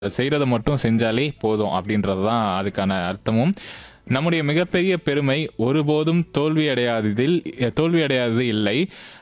செய்யறத மட்டும் செஞ்சாலே போதும் அப்படின்றது தான் அதுக்கான அர்த்தமும். நம்முடைய மிகப்பெரிய பெருமை ஒருபோதும் தோல்வி அடையாதது இல்லை.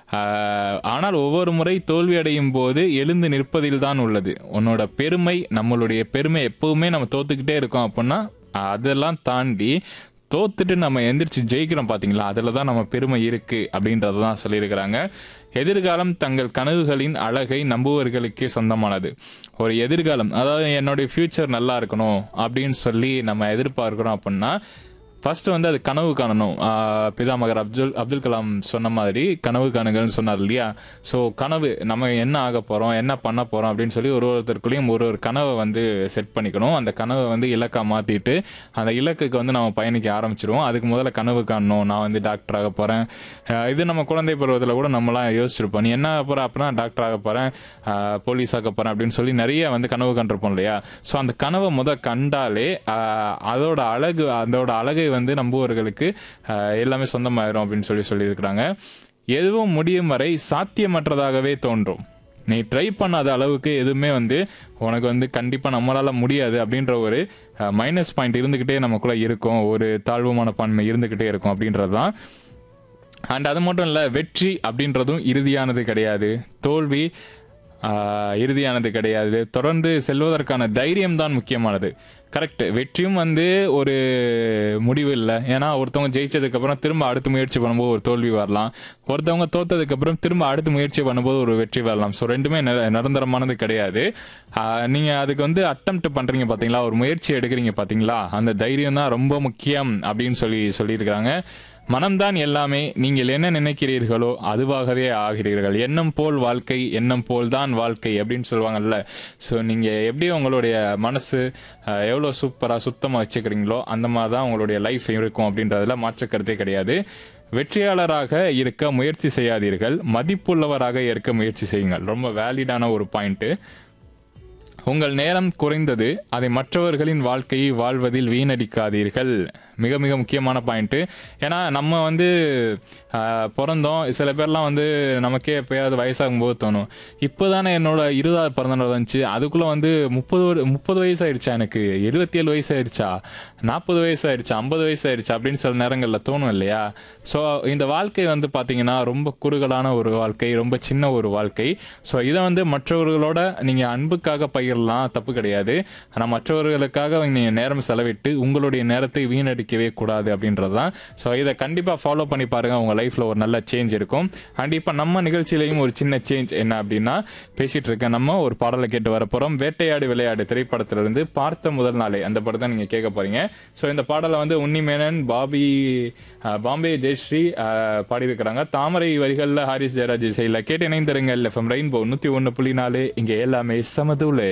ஆனால் ஒவ்வொரு முறை தோல்வி அடையும் போது எழுந்து நிற்பதில் தான் உள்ளது. உன்னோட பெருமை, நம்மளுடைய பெருமை எப்பவுமே நம்ம தோத்துக்கிட்டே இருக்கோம் அப்படின்னா அதெல்லாம் தாண்டி தோத்துட்டு நம்ம எந்திரிச்சு ஜெயிக்கிறோம் பாத்தீங்களா, அதுல தான் நம்ம பெருமை இருக்கு அப்படின்றத தான் சொல்லியிருக்கிறாங்க. எதிர்காலம் தங்கள் கனவுகளின் அழகை நம்புவர்களுக்கே சொந்தமானது. ஒரு எதிர்காலம், அதாவது என்னுடைய ஃபியூச்சர் நல்லா இருக்கணும் அப்படின்னு சொல்லி நம்ம எதிர்பார்க்கிறோம் அப்படின்னா ஃபர்ஸ்ட் வந்து அது கனவு காணணும். பிதாமகர் அப்துல் கலாம் சொன்ன மாதிரி கனவு காணுங்கள்னு சொன்னார் இல்லையா. ஸோ கனவு, நம்ம என்ன ஆக போறோம், என்ன பண்ண போறோம் அப்படின்னு சொல்லி ஒருத்தருக்குள்ளேயும் ஒரு கனவை வந்து செட் பண்ணிக்கணும். அந்த கனவை வந்து இலக்கா மாத்திட்டு அந்த இலக்குக்கு வந்து நம்ம பயணிக்க ஆரம்பிச்சிருவோம். அதுக்கு முதல்ல கனவு காணணும். நான் வந்து டாக்டர் ஆக போறேன். இது நம்ம குழந்தை பருவத்தில் கூட நம்மளாம் யோசிச்சிருப்போம். நீ என்ன ஆக போற அப்படின்னா டாக்டர் ஆக போறேன், போலீஸ் ஆக போறேன் அப்படின்னு சொல்லி நிறைய வந்து கனவு கண்டிருப்போம் இல்லையா. ஸோ அந்த கனவை கண்டாலே அதோட அழகை வந்து நம்புவர்களுக்கு எல்லாமே சொந்தமாயிரும் அப்படின்னு சொல்லியிருக்கிறாங்க. எதுவும் முடியும் வரை சாத்தியமற்றதாகவே தோன்றும். நீ ட்ரை பண்ணாத அளவுக்கு எதுவுமே வந்து உனக்கு வந்து கண்டிப்பா நம்மளால முடியாது அப்படின்ற ஒரு மைனஸ் பாயிண்ட் இருந்துகிட்டே நமக்குள்ள இருக்கும். ஒரு தாழ்வு மனப்பான்மை இருந்துகிட்டே இருக்கும் அப்படின்றது தான். அண்ட் அது மட்டும் இல்ல, வெற்றி அப்படின்றதும் இறுதியானது கிடையாது. தோல்வி இறுதியானது கிடையாது. தொடர்ந்து செல்வதற்கான தைரியம் தான் முக்கியமானது. கரெக்ட். வெற்றியும் வந்து ஒரு முடிவு இல்லை. ஏன்னா ஒருத்தவங்க ஜெயிச்சதுக்கு அப்புறம் திரும்ப அடுத்த முயற்சி பண்ணும்போது ஒரு தோல்வி வரலாம். ஒருத்தவங்க தோத்ததுக்கு அப்புறம் திரும்ப அடுத்த முயற்சி பண்ணும்போது ஒரு வெற்றி வரலாம். ஸோ ரெண்டுமே நிரந்தரமானது கிடையாது. நீங்க அதுக்கு வந்து அட்டெம்ப்ட் பண்றீங்க பாத்தீங்களா, ஒரு முயற்சி எடுக்கிறீங்க பாத்தீங்களா, அந்த தைரியம் தான் ரொம்ப முக்கியம் அப்படின்னு சொல்லியிருக்கிறாங்க. மனம்தான் எல்லாமே, நீங்கள் என்ன நினைக்கிறீர்களோ அதுவாகவே ஆகிறீர்கள். எண்ணம் போல் வாழ்க்கை, எண்ணம் போல் தான் வாழ்க்கை அப்படின்னு சொல்லுவாங்கல்ல. ஸோ நீங்கள் எப்படி உங்களுடைய மனசு எவ்வளோ சூப்பராக சுத்தமாக வச்சுக்கிறீங்களோ அந்த மாதிரி தான் உங்களுடைய லைஃப் இருக்கும் அப்படின்றதுல மாற்று கருத்தே கிடையாது. வெற்றியாளராக இருக்க முயற்சி செய்யாதீர்கள், மதிப்புள்ளவராக இருக்க முயற்சி செய்யுங்கள். ரொம்ப வேலிடான ஒரு பாயிண்ட்டு. உங்கள் நேரம் குறைந்தது, அதை மற்றவர்களின் வாழ்க்கையை வாழ்வதில் வீணடிக்காதீர்கள். மிக மிக முக்கியமான பாயிண்ட். ஏன்னா நம்ம வந்து பிறந்தோம், சில பேர்லாம் வந்து நமக்கே எப்பயாவது வயசாகும் போது தோணும், இப்போதானே என்னோட 20வது பிறந்தநாள் வந்துச்சு, அதுக்குள்ள வந்து 30 வயசு ஆயிடுச்சா, எனக்கு 27 வயசு ஆயிடுச்சா, 40 வயசு ஆயிடுச்சா, 50 வயசு ஆயிடுச்சா அப்படின்னு சில நேரங்களில் தோணும் இல்லையா. ஸோ இந்த வாழ்க்கை வந்து பார்த்தீங்கன்னா ரொம்ப குறுகலான ஒரு வாழ்க்கை, ரொம்ப சின்ன ஒரு வாழ்க்கை. ஸோ இதை வந்து மற்றவர்களோட நீங்கள் அன்புக்காக பகிரலாம், தப்பு கிடையாது. ஆனால் மற்றவர்களுக்காக நீங்கள் நேரம் செலவிட்டு உங்களுடைய நேரத்தை வீணடிக்கவே கூடாது அப்படின்றது தான். ஸோ இதை கண்டிப்பாக ஃபாலோ பண்ணி பாருங்க, உங்கள் லைஃப்பில் ஒரு நல்ல சேஞ்ச் இருக்கும். அண்ட் இப்போ நம்ம நிகழ்ச்சியிலையும் ஒரு சின்ன சேஞ்ச் என்ன அப்படின்னா, பேசிட்டு இருக்க நம்ம ஒரு பாடலை கேட்டு வர போகிறோம். வேட்டையாடு விளையாடு திரைப்படத்திலிருந்து பார்த்த முதல் நாளே அந்த படம் தான் நீங்கள் கேட்க போறீங்க. ஸோ இந்த பாடலை வந்து உன்னிமேனன், பாம்பே ஜெயஸ்ரீ பாடியிருக்கிறாங்க. தாமரை வரிகளில் ஹாரிஸ் ஜெயராஜ் இசையில் கேட்டு இணைந்திருங்கள். எஃப்எம் ரெயின்போ 101.4, இங்கே எல்லாமே சமதுளே.